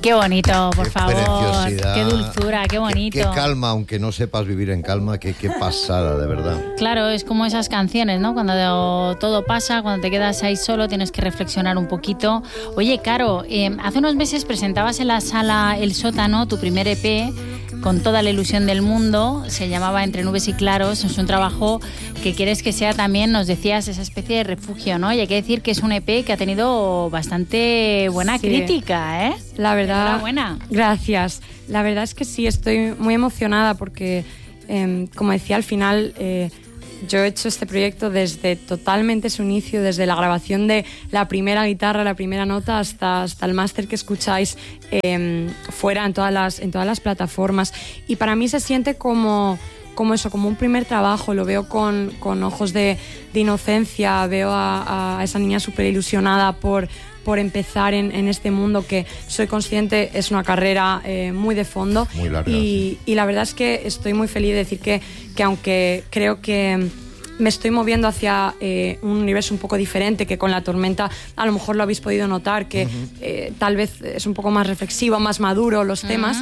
Qué bonito, por favor. Preciosidad. Qué dulzura, qué bonito. Qué calma, aunque no sepas vivir en calma, qué pasada, de verdad. Claro, es como esas canciones, ¿no? Cuando todo pasa, cuando te quedas ahí solo, tienes que reflexionar un poquito. Oye, Caro, hace unos meses presentabas en la sala El Sótano tu primer EP con toda la ilusión del mundo. Se llamaba Entre Nubes y Claros. Es un trabajo que quieres que sea también, nos decías, esa especie de refugio, ¿no? Y hay que decir que es un EP que ha tenido bastante buena crítica, ¿eh? La verdad, enhorabuena. Gracias. La verdad es que sí, estoy muy emocionada porque, como decía al final, yo he hecho este proyecto desde totalmente su inicio, desde la grabación de la primera guitarra, la primera nota, hasta el máster que escucháis fuera en todas las plataformas. Y para mí se siente como un primer trabajo. Lo veo con ojos de inocencia, veo a esa niña súper ilusionada por empezar en este mundo que soy consciente es una carrera muy de fondo. Muy larga, y la verdad es que estoy muy feliz de decir que aunque creo que me estoy moviendo hacia un universo un poco diferente, que con La Tormenta a lo mejor lo habéis podido notar, que tal vez es un poco más reflexivo, más maduro los temas,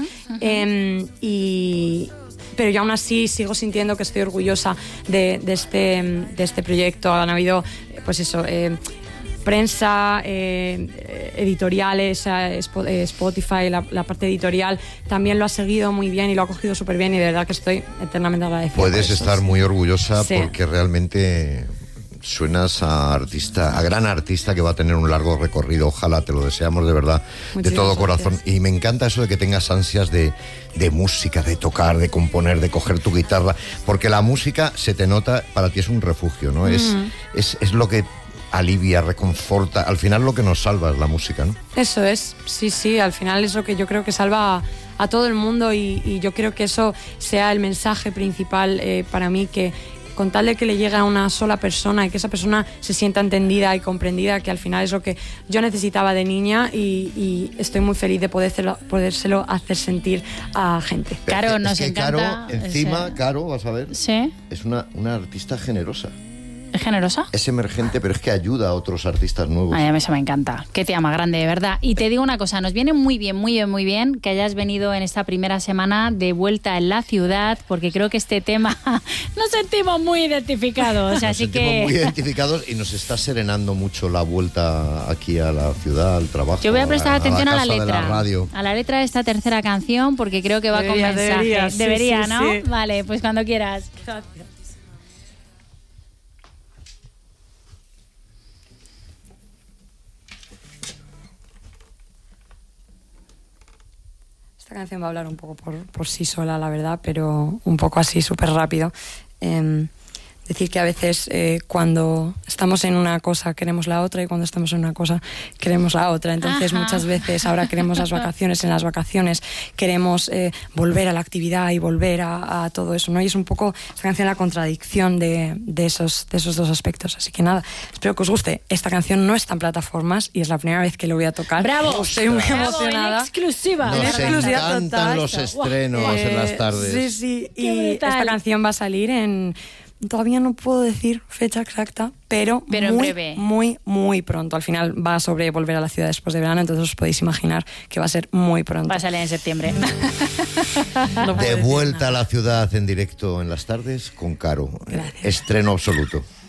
pero yo aún así sigo sintiendo que estoy orgullosa de este proyecto. Han habido, pues eso, prensa, editoriales, Spotify, la parte editorial también lo ha seguido muy bien y lo ha cogido súper bien, y de verdad que estoy eternamente agradecida. Puedes estar muy orgullosa, sí, porque realmente suenas a gran artista que va a tener un largo recorrido. Ojalá, te lo deseamos de verdad, de todo corazón. Y me encanta eso de que tengas ansias de música, de tocar, de componer, de coger tu guitarra, porque la música, se te nota, para ti es un refugio, ¿no? Es lo que alivia, reconforta. Al final lo que nos salva es la música, ¿no? Eso es, sí, al final es lo que yo creo que salva a todo el mundo, y yo creo que eso sea el mensaje principal para mí, que con tal de que le llegue a una sola persona y que esa persona se sienta entendida y comprendida, que al final es lo que yo necesitaba de niña, y estoy muy feliz de podérselo hacer sentir a gente. Caro, nos Caro, encanta. encima, Caro, vas a ver, ¿sí? Es una artista generosa. ¿Es generosa? Es emergente, pero es que ayuda a otros artistas nuevos. Ay, a mí eso me encanta. Qué tía más grande, de verdad. Y te digo una cosa, nos viene muy bien que hayas venido en esta primera semana de vuelta en la ciudad, porque creo que este tema nos sentimos muy identificados. Nos así sentimos que muy identificados, y nos está serenando mucho la vuelta aquí a la ciudad, al trabajo. yo voy a prestar atención a la casa de letra. la radio. A la letra de esta tercera canción, porque creo que va con mensaje. Debería, ¿no? Sí. Vale, pues cuando quieras. Gracias. Esta canción va a hablar un poco por sí sola, la verdad, pero un poco así, súper rápido. Decir que a veces cuando estamos en una cosa queremos la otra, y cuando estamos en una cosa queremos la otra. Entonces muchas veces ahora queremos las vacaciones, en las vacaciones queremos volver a la actividad y volver a todo eso, ¿no? Y es un poco esta canción la contradicción de esos dos aspectos. Así que nada, espero que os guste. Esta canción no está en plataformas y es la primera vez que lo voy a tocar. ¡Bravo! Estoy muy ¡Bravo! emocionada. En exclusiva. Nos exclusiva encantan total. los estrenos en las tardes. Sí, Qué y brutal. esta canción va a salir en... Todavía no puedo decir fecha exacta, pero en muy, breve. muy, muy pronto. Al final va sobre volver a la ciudad después de verano, entonces os podéis imaginar que va a ser muy pronto. Va a salir en septiembre. No puedo De decir vuelta nada. a la ciudad en directo en las tardes con Caro. Gracias. Estreno absoluto.